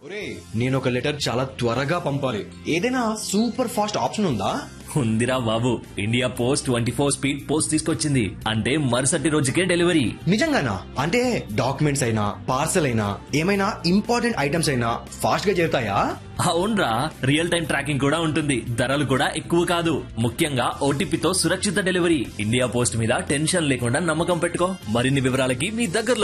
ఒరే నేను ఒక లెటర్ చాలా త్వరగా పంపాలి. ఏదైనా సూపర్ ఫాస్ట్ ఆప్షన్ ఉందా? ఉందిరా బాబు, ఇండియా పోస్ట్ 24 స్పీడ్ పోస్ట్ తీసుకొచ్చింది. అంటే మరుసటి రోజుకే డెలివరీ. నిజంగానా? అంటే డాక్యుమెంట్స్ అయినా పార్సల్ అయినా ఏమైనా ఇంపార్టెంట్ ఐటమ్స్ అయినా ఫాస్ట్ గా చేరుతాయా? అవునరా, రియల్ టైం ట్రాకింగ్ కూడా ఉంటుంది. ధరలు కూడా ఎక్కువ కాదు. ముఖ్యంగా ఓటీపీతో సురక్షిత డెలివరీ. ఇండియా పోస్ట్ మీద టెన్షన్ లేకుండా నమ్మకం పెట్టుకో. మరిన్ని వివరాలకి మీ దగ్గరలో